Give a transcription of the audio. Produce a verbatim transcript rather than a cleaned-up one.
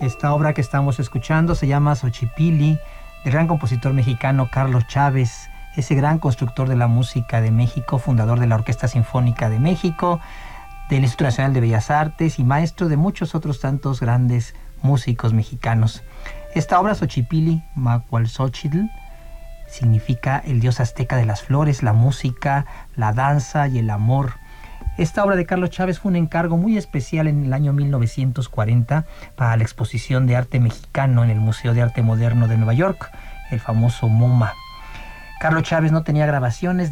Esta obra que estamos escuchando se llama Xochipilli, del gran compositor mexicano Carlos Chávez, ese gran constructor de la música de México, fundador de la Orquesta Sinfónica de México, del Instituto Nacional de Bellas Artes y maestro de muchos otros tantos grandes músicos mexicanos. Esta obra, Xochipilli, Macualxochitl, significa el dios azteca de las flores, la música, la danza y el amor. Esta obra de Carlos Chávez fue un encargo muy especial en el año mil novecientos cuarenta para la exposición de arte mexicano en el Museo de Arte Moderno de Nueva York, el famoso MoMA. Carlos Chávez no tenía grabaciones